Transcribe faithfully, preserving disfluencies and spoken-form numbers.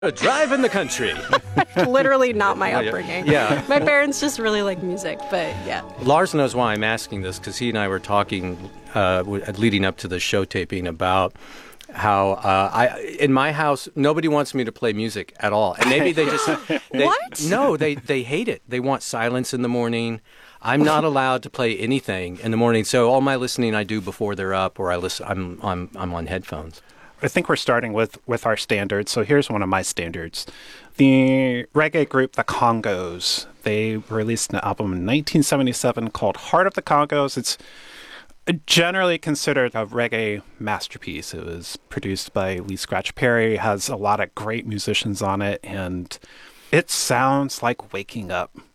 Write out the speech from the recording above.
A drive in the country. Literally not my upbringing. Yeah. My parents just really like music, but yeah. Lars knows why I'm asking this, because he and I were talking uh, leading up to the show taping about how uh, I in my house, nobody wants me to play music at all. And maybe they just... They, What? No, they, they hate it. They want silence in the morning. I'm not allowed to play anything in the morning. So all my listening I do before they're up, or I listen, I'm, I'm, I'm on headphones. I think we're starting with, with our standards. So here's one of my standards. The reggae group, the Congos, they released an album in nineteen seventy-seven called Heart of the Congos. It's generally considered a reggae masterpiece. It was produced by Lee Scratch Perry, has a lot of great musicians on it, and it sounds like waking up.